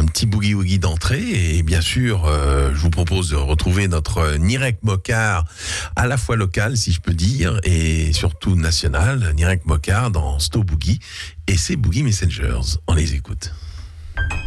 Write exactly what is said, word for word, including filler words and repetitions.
un petit boogie-woogie d'entrée. Et bien sûr, euh, je vous propose de retrouver notre Nirek Mokar, à la fois local, si je peux dire, et surtout national, Nirek Mokar dans Sto Boogie et ses Boogie Messengers. On les écoute.